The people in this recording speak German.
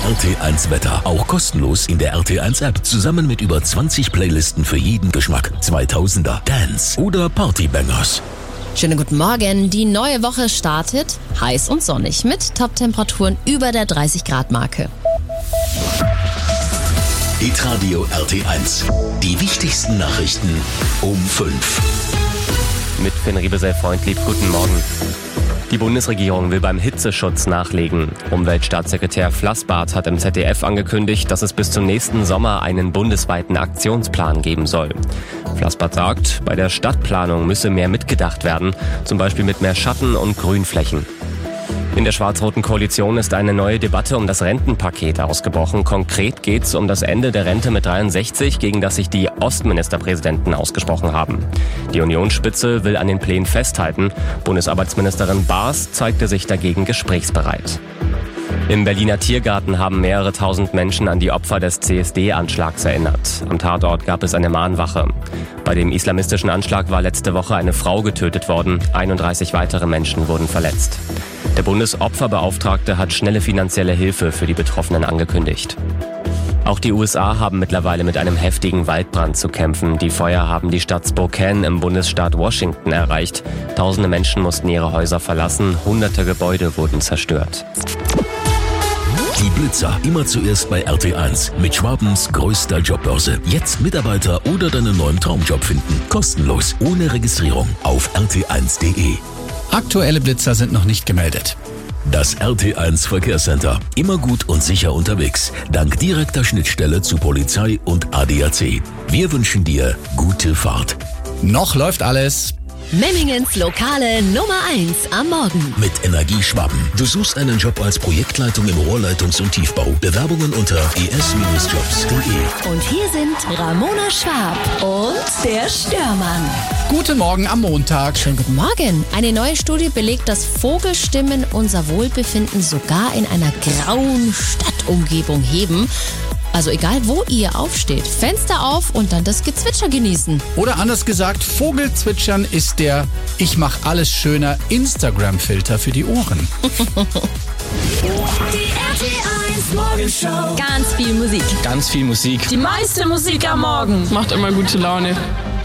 RT1 Wetter. Auch kostenlos in der RT1 App. Zusammen mit über 20 Playlisten für jeden Geschmack. 2000er, Dance oder Partybangers. Schönen guten Morgen. Die neue Woche startet heiß und sonnig mit Top-Temperaturen über der 30-Grad-Marke. Hitradio RT1. Die wichtigsten Nachrichten um 5. Mit Finn Riebesell-Freundlieb, guten Morgen. Die Bundesregierung will beim Hitzeschutz nachlegen. Umweltstaatssekretär Flassbart hat im ZDF angekündigt, dass es bis zum nächsten Sommer einen bundesweiten Aktionsplan geben soll. Flassbart sagt, bei der Stadtplanung müsse mehr mitgedacht werden, zum Beispiel mit mehr Schatten- und Grünflächen. In der schwarz-roten Koalition ist eine neue Debatte um das Rentenpaket ausgebrochen. Konkret geht es um das Ende der Rente mit 63, gegen das sich die Ostministerpräsidenten ausgesprochen haben. Die Unionsspitze will an den Plänen festhalten. Bundesarbeitsministerin Baas zeigte sich dagegen gesprächsbereit. Im Berliner Tiergarten haben mehrere tausend Menschen an die Opfer des CSD-Anschlags erinnert. Am Tatort gab es eine Mahnwache. Bei dem islamistischen Anschlag war letzte Woche eine Frau getötet worden. 31 weitere Menschen wurden verletzt. Der Bundesopferbeauftragte hat schnelle finanzielle Hilfe für die Betroffenen angekündigt. Auch die USA haben mittlerweile mit einem heftigen Waldbrand zu kämpfen. Die Feuer haben die Stadt Spokane im Bundesstaat Washington erreicht. Tausende Menschen mussten ihre Häuser verlassen. Hunderte Gebäude wurden zerstört. Die Blitzer immer zuerst bei RT1 mit Schwabens größter Jobbörse. Jetzt Mitarbeiter oder deinen neuen Traumjob finden. Kostenlos, ohne Registrierung auf rt1.de. Aktuelle Blitzer sind noch nicht gemeldet. Das RT1 Verkehrscenter. Immer gut und sicher unterwegs. Dank direkter Schnittstelle zu Polizei und ADAC. Wir wünschen dir gute Fahrt. Noch läuft alles. Memmingens lokale Nummer 1 am Morgen. Mit Energie Schwaben. Du suchst einen Job als Projektleitung im Rohrleitungs- und Tiefbau. Bewerbungen unter es-jobs.de. Und hier sind Ramona Schwab und der Störmann. Guten Morgen am Montag. Schönen guten Morgen. Eine neue Studie belegt, dass Vogelstimmen unser Wohlbefinden sogar in einer grauen Stadtumgebung heben. Also egal, wo ihr aufsteht, Fenster auf und dann das Gezwitscher genießen. Oder anders gesagt, Vogelzwitschern ist der Ich mach alles schöner Instagram-Filter für die Ohren. Die RT1 Morgenshow. Ganz viel Musik. Ganz viel Musik. Die meiste Musik am Morgen. Macht immer gute Laune.